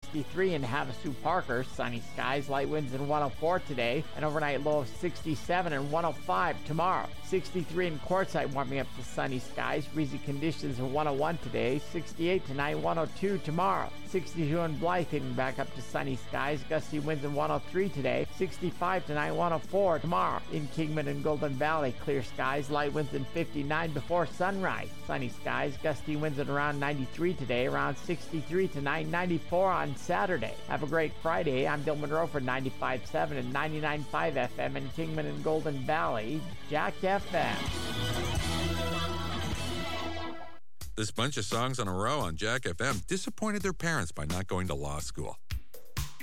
63 in Havasu Parker. Sunny skies, light winds and 104 today. An overnight low of 67 and 105 tomorrow. 63 in Quartzsite, warming up to sunny skies. Breezy conditions of 101 today. 68 tonight, 102 tomorrow. 62 in Blythe, hitting back up to sunny skies. Gusty winds in 103 today. 65 tonight, 104 tomorrow. In Kingman and Golden Valley, clear skies, light winds in 59 before sunrise. Sunny skies, gusty winds at around 93 today. Around 63 tonight, 94 on Saturday. Have a great Friday. I'm Bill Monroe for 95.7 and 99.5 FM in Kingman and Golden Valley. Jack FM. This bunch of songs in a row on Jack FM disappointed their parents by not going to law school.